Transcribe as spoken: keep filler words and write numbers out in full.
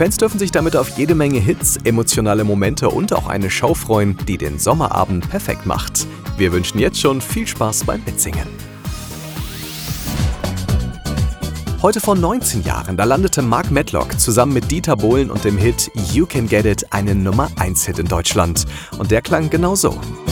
Fans dürfen sich damit auf jede Menge Hits, emotionale Momente und auch eine Show freuen, die den Sommerabend perfekt macht. Wir wünschen jetzt schon viel Spaß beim Mitsingen. Heute vor neunzehn Jahren, da landete Mark Medlock zusammen mit Dieter Bohlen und dem Hit You Can Get It einen Nummer eins Hit in Deutschland. Und der klang genau so.